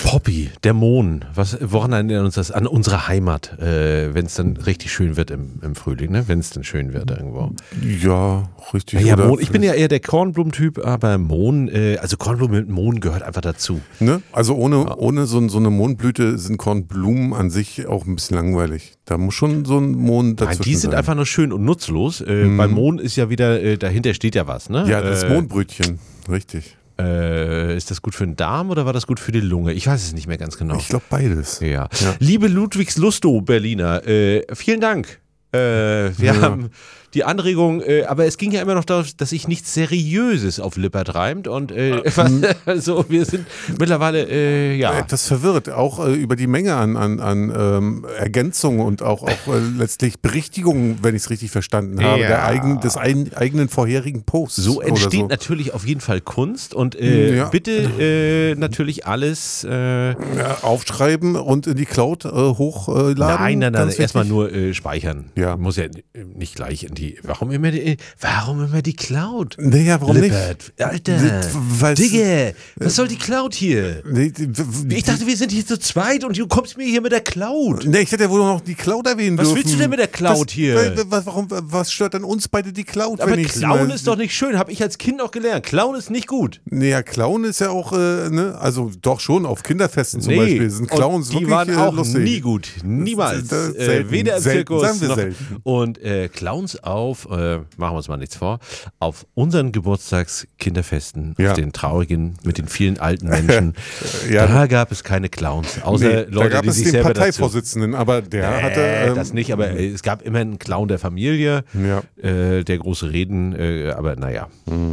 Poppy, der Mohn. Woran erinnert uns das? An unsere Heimat, wenn es dann richtig schön wird im Frühling, ne? Wenn es dann schön wird irgendwo. Ja, richtig. Ja, Mohn, ich bin ja eher der Kornblumentyp, aber Mohn, also Kornblumen mit Mohn gehört einfach dazu. Ne? Also ohne so eine Mohnblüte sind Kornblumen an sich auch ein bisschen langweilig. Da muss schon so ein Mohn dazwischen sein. Die sind einfach nur schön und nutzlos. Beim Mohn ist ja wieder, dahinter steht ja was, ne? Ja, das Mohnbrötchen, richtig. Ist das gut für den Darm oder war das gut für die Lunge? Ich weiß es nicht mehr ganz genau. Ich glaube beides. Ja. Liebe Ludwigslustow Berliner, vielen Dank. Wir haben die Anregung, aber es ging ja immer noch darauf, dass sich nichts Seriöses auf Lippert reimt und also wir sind mittlerweile etwas verwirrt, auch über die Menge an Ergänzungen und auch letztlich Berichtigungen, wenn ich es richtig verstanden habe, des eigenen vorherigen Posts. So entsteht natürlich auf jeden Fall Kunst und bitte natürlich alles aufschreiben und in die Cloud hochladen. Nein, erstmal nur speichern. Ja. Muss ja nicht gleich in die. Warum immer die Cloud? Naja, warum Lippert, nicht? Alter, Digga, was soll die Cloud hier? Ich dachte, wir sind hier zu zweit und du kommst mir hier mit der Cloud. Nee, ich hätte ja wohl noch die Cloud erwähnen dürfen. Was willst du denn mit der Cloud hier? Was stört denn uns beide die Cloud? Aber Clown ist doch nicht schön, habe ich als Kind auch gelernt. Clown ist nicht gut. Naja, Clown ist ja auch, also doch schon, auf Kinderfesten zum Beispiel sind Clowns wirklich lustig. Die waren auch nie gut, niemals. Weder im Zirkus noch. Und Clowns machen wir uns mal nichts vor, auf unseren Geburtstagskinderfesten, auf den traurigen, mit den vielen alten Menschen, da gab es keine Clowns, außer Leute, die sich selber dazu... Da gab es den Parteivorsitzenden, aber der hatte... das nicht, aber es gab immer einen Clown der Familie, der große Reden, aber naja.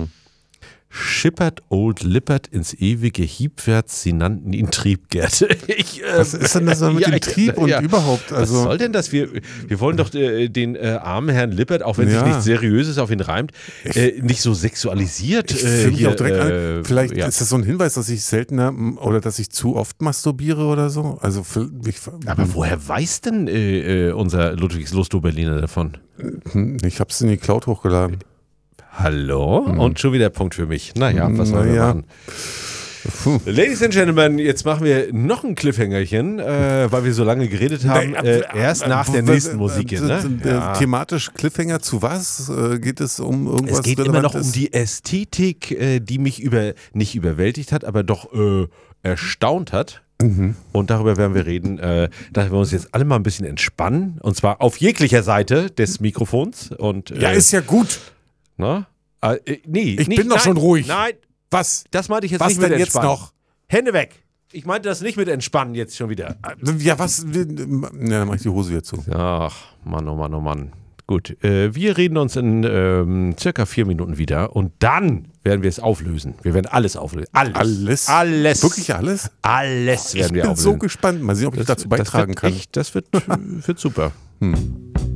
Schippert Old Lippert ins ewige Hiebwärts, sie nannten ihn Triebgert. Was ist denn das mit dem Trieb und überhaupt? Also was soll denn das? Wir wollen doch den armen Herrn Lippert, auch wenn sich nichts Seriöses auf ihn reimt, nicht so sexualisiert. Ich fühle mich auch direkt an. Vielleicht ist das so ein Hinweis, dass ich seltener oder dass ich zu oft masturbiere oder so. Also aber woher weiß denn unser Ludwigslustow Berliner davon? Ich habe es in die Cloud hochgeladen. Hallo? Und schon wieder Punkt für mich. Naja, was sollen wir machen? Ladies and Gentlemen, jetzt machen wir noch ein Cliffhangerchen, weil wir so lange geredet haben. Erst nach der nächsten Musik. Thematisch Cliffhanger zu was? Geht es um irgendwas? Es geht immer noch um die Ästhetik, die mich nicht überwältigt hat, aber doch erstaunt hat. Und darüber werden wir reden, dass wir uns jetzt alle mal ein bisschen entspannen. Und zwar auf jeglicher Seite des Mikrofons. Und, ist ja gut. Na? Nee, ich bin doch schon ruhig. Nein. Was? Das meinte ich jetzt nicht mit denn entspannen. Jetzt noch? Hände weg. Ich meinte das nicht mit entspannen jetzt schon wieder. Ja, was? Dann mach ich die Hose jetzt zu. Ach, Mann, oh Mann, oh Mann. Gut, wir reden uns in circa 4 Minuten wieder und dann werden wir es auflösen. Wir werden alles auflösen. Alles? Wirklich alles? Alles werden wir auflösen. Ich bin so gespannt. Mal sehen, ob ich dazu beitragen kann. Das wird super.